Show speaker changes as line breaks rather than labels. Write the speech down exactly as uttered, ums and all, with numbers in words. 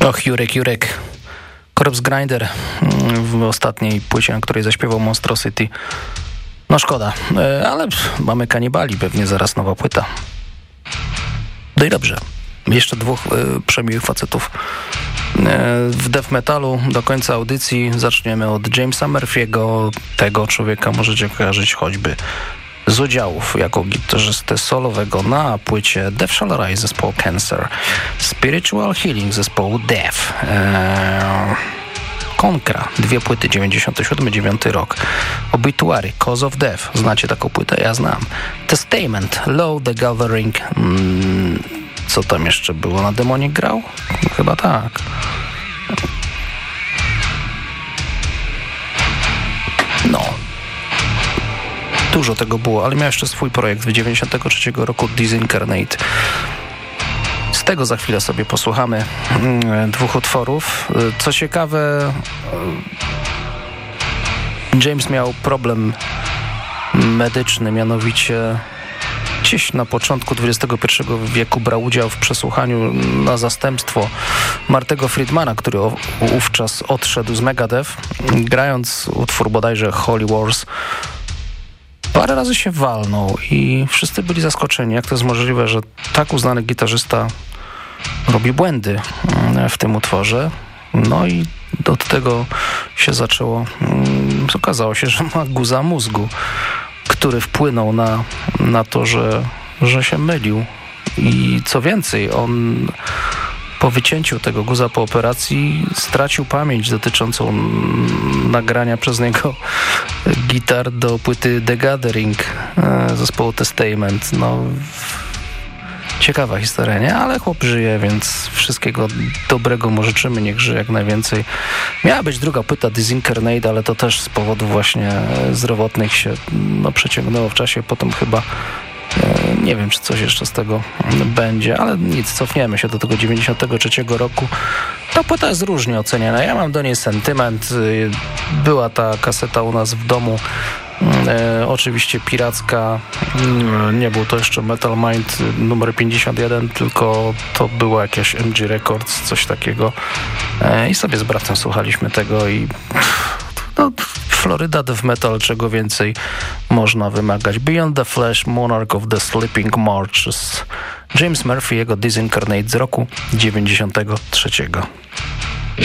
Och, Jurek, Jurek. Corpse Grinder w ostatniej płycie, na której zaśpiewał Monstrosity. No szkoda, ale mamy Kanibali, pewnie zaraz nowa płyta. No i dobrze. Jeszcze dwóch y, przemiłych facetów y, w death metalu. Do końca audycji zaczniemy od Jamesa Murphy'ego. Tego człowieka możecie kojarzyć choćby z udziałów jako gitarzystę solowego na płycie Death Shall Rise zespołu Cancer, Spiritual Healing zespołu Death, eee, Konkra, dwie płyty, dziewięćdziesiąty siódmy dziewiąty rok, Obituary, Cause of Death, znacie taką płytę? Ja znam. Testament, Low the Gathering, mm, co tam jeszcze było? Na Demonie grał? No, chyba tak. No. Dużo tego było, ale miał jeszcze swój projekt w dziewięćdziesiątego trzeciego roku, Disincarnate. Z tego za chwilę sobie posłuchamy dwóch utworów. Co ciekawe, James miał problem medyczny, mianowicie gdzieś na początku dwudziestego pierwszego wieku brał udział w przesłuchaniu na zastępstwo Martego Friedmana, który wówczas odszedł z Megadeth, grając utwór bodajże Holy Wars. Parę razy się walnął i wszyscy byli zaskoczeni, jak to jest możliwe, że tak uznany gitarzysta robi błędy w tym utworze. No i od tego się zaczęło. Okazało się, że ma guza mózgu, który wpłynął na, na to, że, że się mylił. I co więcej, on po wycięciu tego guza po operacji stracił pamięć dotyczącą nagrania przez niego gitar do płyty The Gathering zespołu Testament. No, ciekawa historia, nie? Ale chłop żyje, więc wszystkiego dobrego mu życzymy, niech żyje jak najwięcej. Miała być druga płyta Disincarnate, ale to też z powodów właśnie zdrowotnych się no, przeciągnęło w czasie. Potem chyba nie wiem, czy coś jeszcze z tego będzie, ale nic, cofniemy się do tego dziewięćdziesiątego trzeciego roku. Ta płyta jest różnie oceniana. Ja mam do niej sentyment. Była ta kaseta u nas w domu. E, oczywiście piracka. Nie był to jeszcze Metal Mind numer pięćdziesiąt jeden, tylko to było jakieś M G Records, coś takiego. E, I sobie z bratem słuchaliśmy tego i no, Floryda Death Metal, czego więcej można wymagać. Beyond the Flesh, Monarch of the Sleeping Marches. James Murphy, jego Disincarnate z roku dziewięćdziesiątego trzeciego.